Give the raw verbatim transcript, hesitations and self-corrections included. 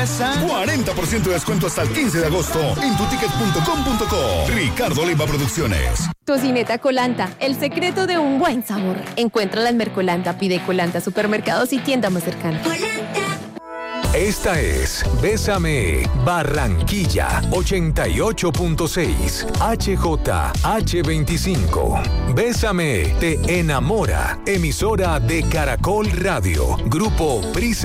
casa. cuarenta por ciento de descuento hasta el quince de agosto en tuticket punto com punto co. Ricardo Leiva Producciones. Tocineta Colanta, el secreto de un buen sabor. Encuéntrala en Mercolanta, pide Colanta, supermercados y tienda más cercana. Esta es Bésame Barranquilla ochenta y ocho punto seis H J H veinticinco. Bésame te enamora. Emisora de Caracol Radio. Grupo Prisa.